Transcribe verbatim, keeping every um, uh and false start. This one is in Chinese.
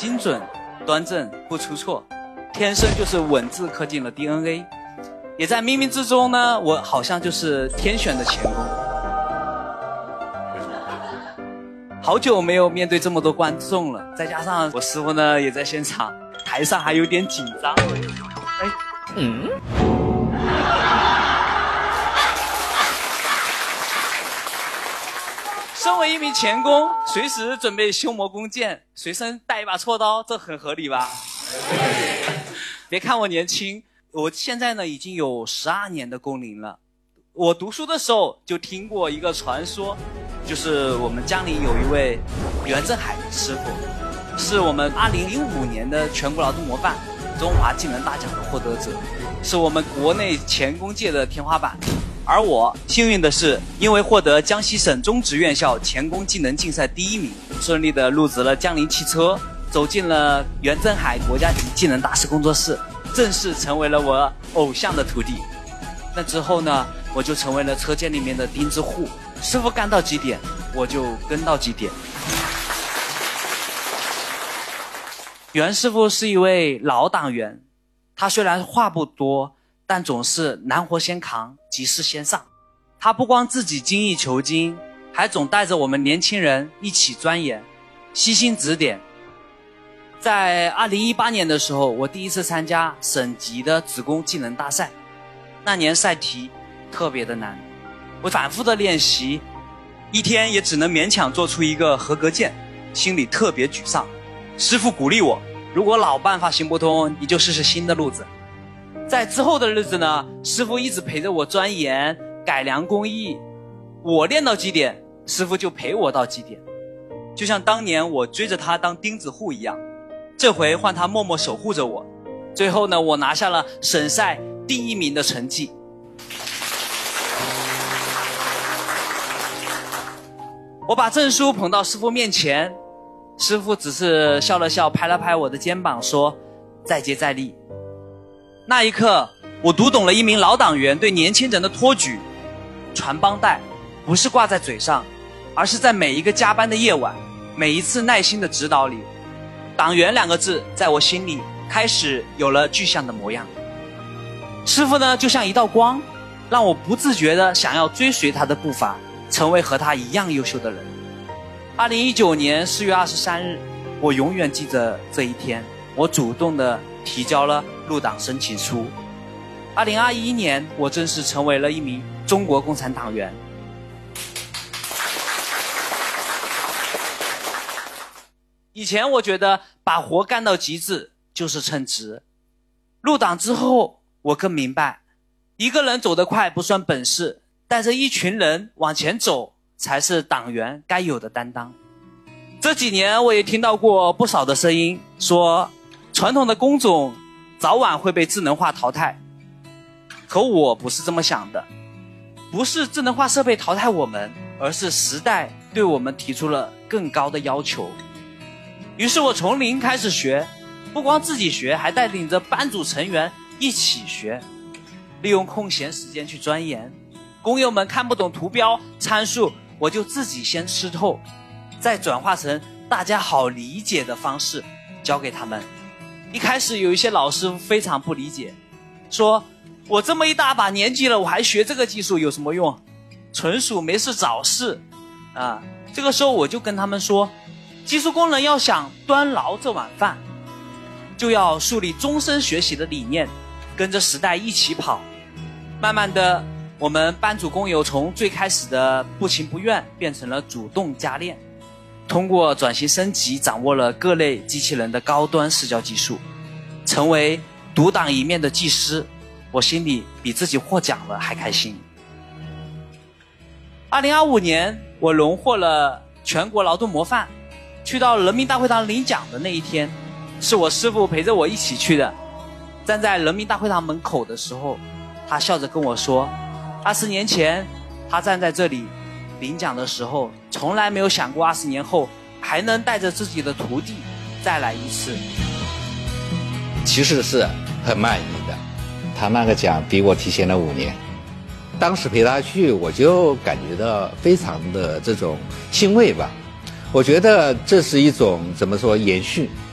精准、端正不出错，天生就是文字刻进了 D N A， 也在冥冥之中呢，我好像就是天选的钳工。好久没有面对这么多观众了，再加上我师傅呢也在现场，台上还有点紧张。哎，嗯。身为一名钳工，随时准备修磨弓箭，随身带一把锉刀，这很合理吧？别看我年轻，我现在呢已经有十二年的工龄了。我读书的时候就听过一个传说，就是我们江陵有一位袁振海师傅，是我们二零零五年的全国劳动模范、中华技能大奖的获得者，是我们国内钳工界的天花板。而我幸运的是，因为获得江西省中职院校钳工技能竞赛第一名，顺利的入职了江铃汽车，走进了袁振海国家级技能大师工作室，正式成为了我偶像的徒弟。那之后呢，我就成为了车间里面的钉子户，师傅干到几点，我就跟到几点。袁师傅是一位老党员，他虽然话不多，但总是难活先扛，急事先上。他不光自己精益求精，还总带着我们年轻人一起钻研，悉心指点。在二零一八年的时候，我第一次参加省级的职工技能大赛，那年赛题特别的难，我反复的练习，一天也只能勉强做出一个合格件，心里特别沮丧。师傅鼓励我，如果老办法行不通，你就试试新的路子。在之后的日子呢，师傅一直陪着我钻研改良工艺，我练到几点，师傅就陪我到几点，就像当年我追着他当钉子户一样，这回换他默默守护着我。最后呢，我拿下了省赛第一名的成绩。我把证书捧到师傅面前，师傅只是笑了笑，拍了拍我的肩膀说，再接再厉。那一刻，我读懂了一名老党员对年轻人的托举。传帮带不是挂在嘴上，而是在每一个加班的夜晚，每一次耐心的指导里。党员两个字在我心里开始有了具象的模样。师傅呢，就像一道光，让我不自觉的想要追随他的步伐，成为和他一样优秀的人。二零一九年四月二十三日，我永远记得这一天，我主动的提交了入党申请书。二零二一年，我正式成为了一名中国共产党员。以前我觉得把活干到极致就是称职，入党之后我更明白，一个人走得快不算本事，带着一群人往前走才是党员该有的担当。这几年我也听到过不少的声音，说传统的工种早晚会被智能化淘汰，可我不是这么想的。不是智能化设备淘汰我们，而是时代对我们提出了更高的要求。于是我从零开始学，不光自己学，还带领着班组成员一起学，利用空闲时间去钻研。工友们看不懂图标参数，我就自己先吃透，再转化成大家好理解的方式教给他们。一开始有一些老师非常不理解，说我这么一大把年纪了，我还学这个技术有什么用？纯属没事找事啊！这个时候我就跟他们说，技术工人要想端牢这碗饭，就要树立终身学习的理念，跟着时代一起跑。慢慢的，我们班组工友从最开始的不情不愿变成了主动加练，通过转型升级掌握了各类机器人的高端视教技术，成为独当一面的技师，我心里比自己获奖了还开心。二零二五年，我荣获了全国劳动模范。去到人民大会堂领奖的那一天，是我师父陪着我一起去的。站在人民大会堂门口的时候，他笑着跟我说，二十年前他站在这里领奖的时候，从来没有想过二十年后还能带着自己的徒弟再来一次。 其实是很满意的，他那个奖比我提前了五年。当时陪他去，我就感觉到非常的这种欣慰吧。我觉得这是一种怎么说延续，